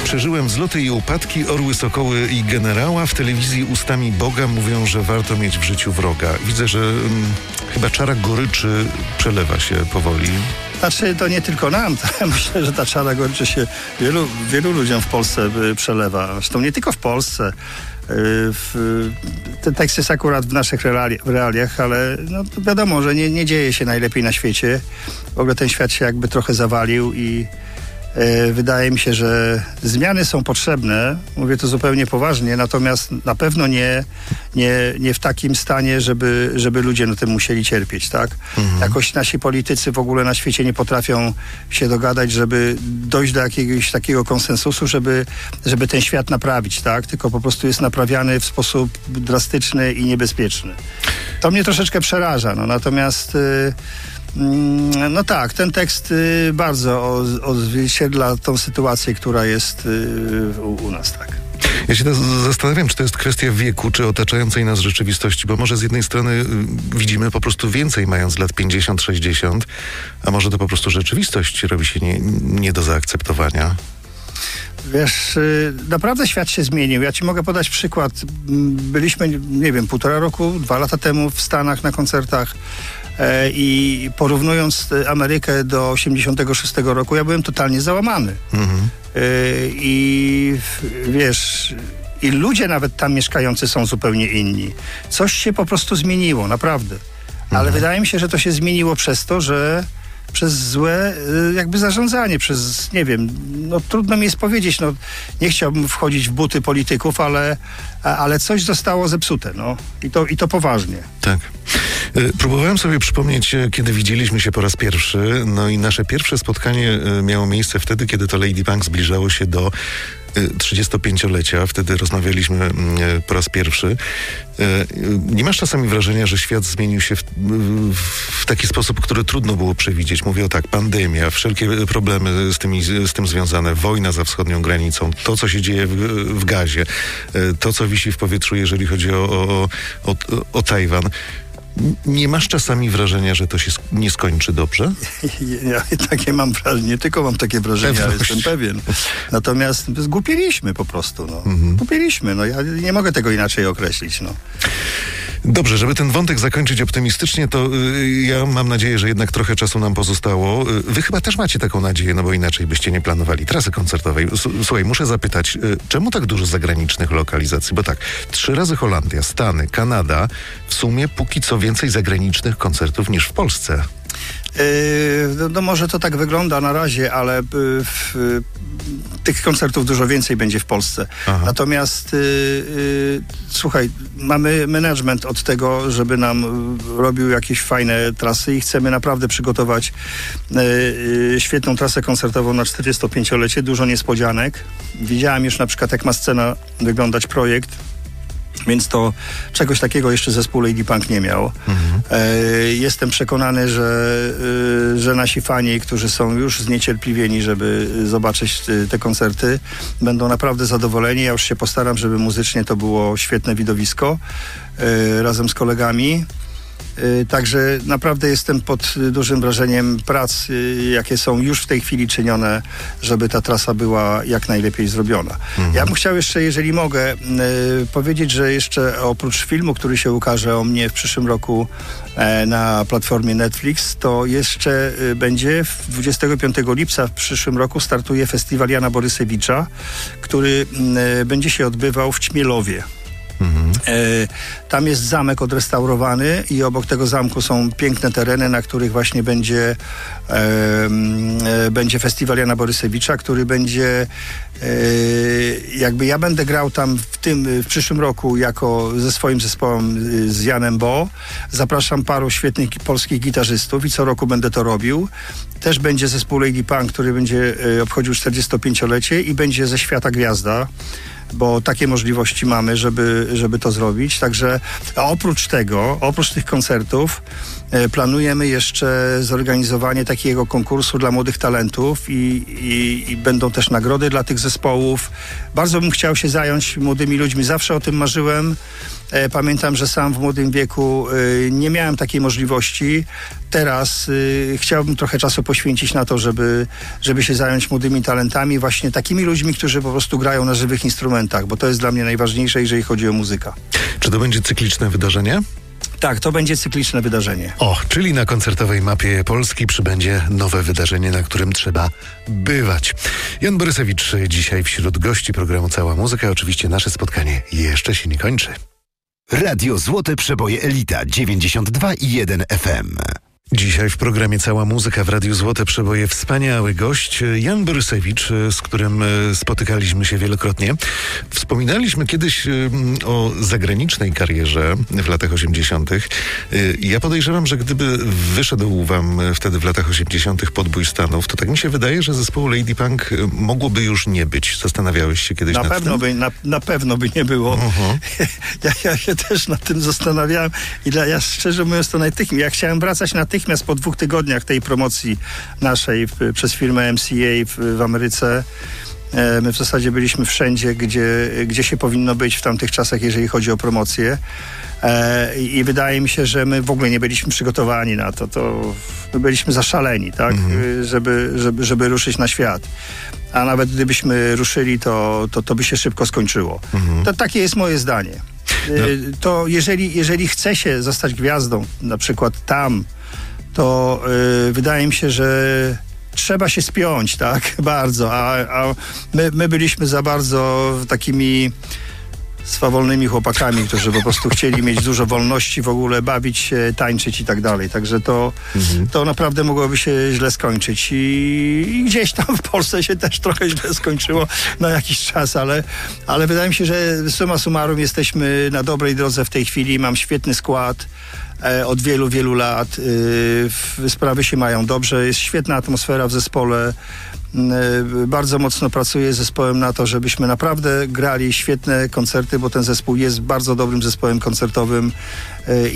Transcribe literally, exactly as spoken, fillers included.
Przeżyłem wzloty i upadki, orły, sokoły i generała. W telewizji ustami Boga mówią, że warto mieć w życiu wroga. Widzę, że hmm, chyba czara goryczy przelewa się powoli. Znaczy, to nie tylko nam. To myślę, że ta czara goryczy się wielu, wielu ludziom w Polsce przelewa. Zresztą nie tylko w Polsce. W, ten tekst jest akurat w naszych reali- realiach, ale no, wiadomo, że nie, nie dzieje się najlepiej na świecie. W ogóle ten świat się jakby trochę zawalił i e, wydaje mi się, że zmiany są potrzebne. Mówię to zupełnie poważnie, natomiast na pewno nie, nie, nie w takim stanie, żeby, żeby ludzie na tym musieli cierpieć, tak? Mhm. Jakoś nasi politycy w ogóle na świecie nie potrafią się dogadać, żeby dojść do jakiegoś takiego konsensusu, żeby, żeby ten świat naprawić, tak? Tylko po prostu jest naprawiany w sposób drastyczny i niebezpieczny. To mnie troszeczkę przeraża, no natomiast y, mm, no tak, ten tekst y, bardzo odzwierciedla tą sytuację, która jest y, u, u nas, tak. Ja się zastanawiam, czy to jest kwestia wieku, czy otaczającej nas rzeczywistości, bo może z jednej strony y, widzimy po prostu więcej, mając lat pięćdziesiąt sześćdziesiąt, a może to po prostu rzeczywistość robi się nie, nie do zaakceptowania. Wiesz, y, naprawdę świat się zmienił. Ja ci mogę podać przykład. Byliśmy, nie wiem, półtora roku, dwa lata temu w Stanach na koncertach e, i porównując Amerykę do osiemdziesiątego szóstego roku, ja byłem totalnie załamany. Mhm. I wiesz, i ludzie nawet tam mieszkający są zupełnie inni. Coś się po prostu zmieniło, naprawdę. Ale mhm. wydaje mi się, że to się zmieniło przez to, że przez złe jakby zarządzanie, przez, nie wiem, no trudno mi jest powiedzieć, no nie chciałbym wchodzić w buty polityków, ale, ale coś zostało zepsute, no i to, i to poważnie. Tak. Próbowałem sobie przypomnieć, kiedy widzieliśmy się po raz pierwszy, no i nasze pierwsze spotkanie miało miejsce wtedy, kiedy to Lady Punk zbliżało się do trzydziestopięciolecia. Wtedy rozmawialiśmy po raz pierwszy. Nie masz czasami wrażenia, że świat zmienił się w, w taki sposób, który trudno było przewidzieć? Mówię o tak, pandemia, wszelkie problemy z, tymi, z tym związane, wojna za wschodnią granicą, to, co się dzieje w, w Gazie, to, co wisi w powietrzu, jeżeli chodzi o, o, o, o Tajwan. Nie masz czasami wrażenia, że to się nie skończy dobrze? Ja takie mam wrażenie, nie tylko mam takie wrażenie, ale jestem pewien. Natomiast zgłupieliśmy po prostu, no. Mhm. Zgłupieliśmy, no. Ja nie mogę tego inaczej określić, no. Dobrze, żeby ten wątek zakończyć optymistycznie, to y, ja mam nadzieję, że jednak trochę czasu nam pozostało. Y, wy chyba też macie taką nadzieję, no bo inaczej byście nie planowali trasy koncertowej. S- Słuchaj, muszę zapytać, y, czemu tak dużo zagranicznych lokalizacji? Bo tak, trzy razy Holandia, Stany, Kanada, w sumie póki co więcej zagranicznych koncertów niż w Polsce. Yy, no, no może to tak wygląda na razie, ale yy, w, tych koncertów dużo więcej będzie w Polsce. Aha. Natomiast yy, yy, słuchaj, mamy management od tego, żeby nam robił jakieś fajne trasy i chcemy naprawdę przygotować yy, yy, świetną trasę koncertową na czterdziestopięciolecie, dużo niespodzianek. Widziałem już na przykład, jak ma scena wyglądać projekt. Więc to czegoś takiego jeszcze zespół Lady Punk nie miał. Mhm. E, jestem przekonany, że, y, że nasi fani, którzy są już zniecierpliwieni, żeby zobaczyć y, te koncerty, będą naprawdę zadowoleni. Ja już się postaram, żeby muzycznie to było świetne widowisko y, razem z kolegami. Także naprawdę jestem pod dużym wrażeniem prac, jakie są już w tej chwili czynione, żeby ta trasa była jak najlepiej zrobiona. Mhm. Ja bym chciał jeszcze, jeżeli mogę, powiedzieć, że jeszcze oprócz filmu, który się ukaże o mnie w przyszłym roku na platformie Netflix, to jeszcze będzie dwudziestego piątego lipca w przyszłym roku startuje festiwal Jana Borysewicza, który będzie się odbywał w Ćmielowie. Mhm. E, tam jest zamek odrestaurowany i obok tego zamku są piękne tereny, na których właśnie będzie e, e, będzie festiwal Jana Borysewicza, który będzie e, jakby ja będę grał tam w tym w przyszłym roku jako ze swoim zespołem z Janem Bo. Zapraszam paru świetnych polskich gitarzystów i co roku będę to robił. Też będzie zespół Lady Punk, który będzie e, obchodził czterdziestopięciolecie i będzie ze świata gwiazda, bo takie możliwości mamy, żeby, żeby to zrobić. Także a oprócz tego, oprócz tych koncertów e, planujemy jeszcze zorganizowanie takiego konkursu dla młodych talentów i, i, i będą też nagrody dla tych zespołów. Bardzo bym chciał się zająć młodymi ludźmi. Zawsze o tym marzyłem. E, pamiętam, że sam w młodym wieku e, nie miałem takiej możliwości. teraz y, chciałbym trochę czasu poświęcić na to, żeby, żeby się zająć młodymi talentami, właśnie takimi ludźmi, którzy po prostu grają na żywych instrumentach, bo to jest dla mnie najważniejsze, jeżeli chodzi o muzykę. Czy to będzie cykliczne wydarzenie? Tak, to będzie cykliczne wydarzenie. O, czyli na koncertowej mapie Polski przybędzie nowe wydarzenie, na którym trzeba bywać. Jan Borysewicz dzisiaj wśród gości programu Cała Muzyka. Oczywiście nasze spotkanie jeszcze się nie kończy. Radio Złote Przeboje Elita dziewięćdziesiąt dwa i jeden F M. Dzisiaj w programie Cała Muzyka w Radiu Złote Przeboje wspaniały gość Jan Borysewicz, z którym spotykaliśmy się wielokrotnie. Wspominaliśmy kiedyś o zagranicznej karierze w latach osiemdziesiątych. Ja podejrzewam, że gdyby wyszedł wam wtedy w latach osiemdziesiątych Podbój Stanów, to tak mi się wydaje, że zespołu Lady Punk mogłoby już nie być. Zastanawiałeś się kiedyś na nad pewno tym? By, na, na pewno by nie było. Uh-huh. Ja, ja się też nad tym zastanawiałem i dla, ja szczerze mówiąc to natychmiast, ja chciałem wracać natychmiast Natychmiast po dwóch tygodniach tej promocji naszej w, przez firmę M C A w, w Ameryce. E, my w zasadzie byliśmy wszędzie, gdzie, gdzie się powinno być w tamtych czasach, jeżeli chodzi o promocję. E, i, I wydaje mi się, że my w ogóle nie byliśmy przygotowani na to. to my byliśmy zaszaleni, tak? Mm-hmm. żeby, żeby, żeby ruszyć na świat. A nawet gdybyśmy ruszyli, to, to, to by się szybko skończyło. Mm-hmm. To takie jest moje zdanie. No. To jeżeli, jeżeli chce się zostać gwiazdą, na przykład tam, to y, wydaje mi się, że trzeba się spiąć, tak? Bardzo. A, a my, my byliśmy za bardzo takimi swawolnymi chłopakami, którzy po prostu chcieli mieć dużo wolności w ogóle, bawić się, tańczyć i tak dalej. Także to, mhm. to naprawdę mogłoby się źle skończyć. I, I gdzieś tam w Polsce się też trochę źle skończyło na jakiś czas, ale, ale wydaje mi się, że summa summarum jesteśmy na dobrej drodze w tej chwili. Mam świetny skład. Od wielu, wielu lat yy, sprawy się mają dobrze, jest świetna atmosfera w zespole. Yy, bardzo mocno pracuję z zespołem na to, żebyśmy naprawdę grali świetne koncerty, bo ten zespół jest bardzo dobrym zespołem koncertowym yy,